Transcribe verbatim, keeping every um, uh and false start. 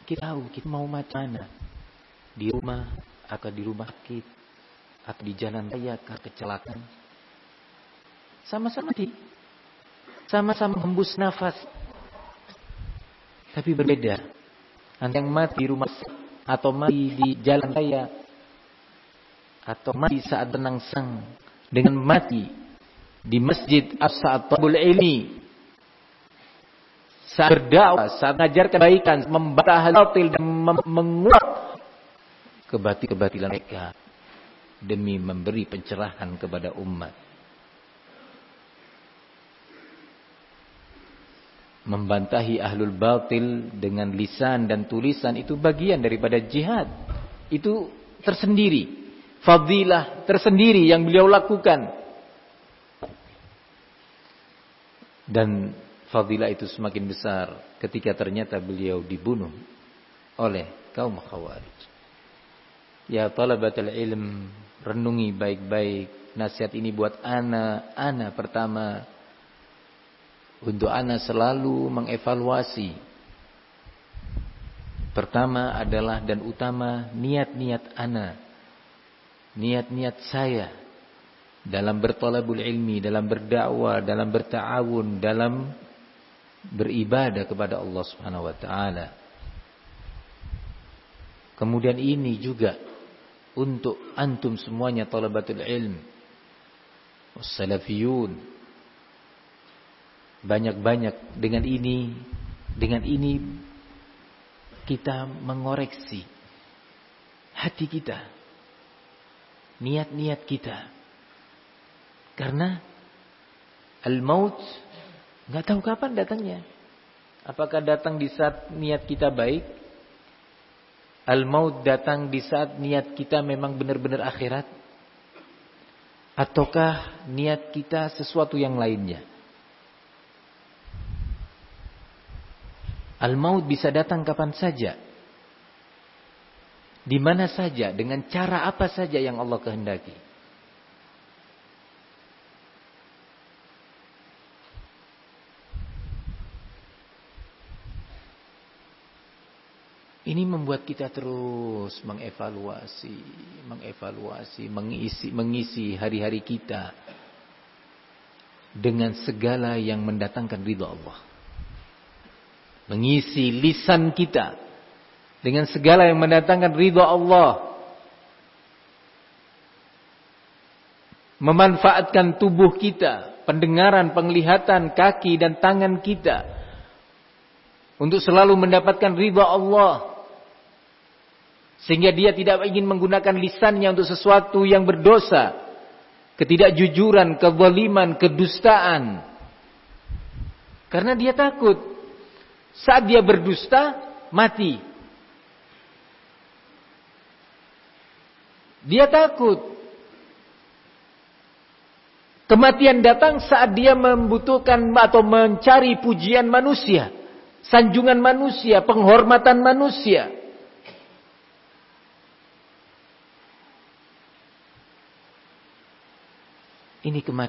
Kita tahu kita mau macam mana. Di rumah, atau di rumah sakit, atau di jalan raya karena kecelakaan. Sama-sama mati. Sama-sama hembus nafas. Tapi berbeda. Antara yang mati di rumah sakit, atau mati di jalan raya, atau mati saat tenang sang, dengan mati di masjid as-saat tabul ilmi, saat berdakwah, saat mengajarkan kebaikan, membantah batil dan menguat kebatil-kebatilan mereka demi memberi pencerahan kepada umat. Membantahi ahlul batil dengan lisan dan tulisan itu bagian daripada jihad. Itu tersendiri, fadilah tersendiri yang beliau lakukan. Dan fadilah itu semakin besar ketika ternyata beliau dibunuh oleh kaum Khawarij. Ya talabatul ilm, renungi baik-baik nasihat ini buat ana, ana pertama. Untuk ana selalu mengevaluasi. Pertama adalah dan utama niat-niat ana. Niat-niat saya dalam bertalabul ilmi, dalam berdakwah, dalam berta'awun, dalam beribadah kepada Allah Subhanahu wa taala. Kemudian ini juga untuk antum semuanya talabatul ilm, wassalafiyun. Banyak-banyak dengan ini, dengan ini kita mengoreksi hati kita, niat-niat kita. Karena al-maut nggak tahu kapan datangnya. Apakah datang di saat niat kita baik? Al-maut datang di saat niat kita memang benar-benar akhirat? Ataukah niat kita sesuatu yang lainnya? Al-maut bisa datang kapan saja, di mana saja, dengan cara apa saja yang Allah kehendaki. Ini membuat kita terus mengevaluasi, mengevaluasi, mengisi, mengisi hari-hari kita dengan segala yang mendatangkan ridha Allah. Mengisi lisan kita dengan segala yang mendatangkan ridha Allah. Memanfaatkan tubuh kita, pendengaran, penglihatan, kaki dan tangan kita untuk selalu mendapatkan ridha Allah. Sehingga dia tidak ingin menggunakan lisannya untuk sesuatu yang berdosa, ketidakjujuran, kezaliman, kedustaan. Karena dia takut saat dia berdusta mati. Dia takut kematian datang saat dia membutuhkan atau mencari pujian manusia, sanjungan manusia, penghormatan manusia. Ini kematian.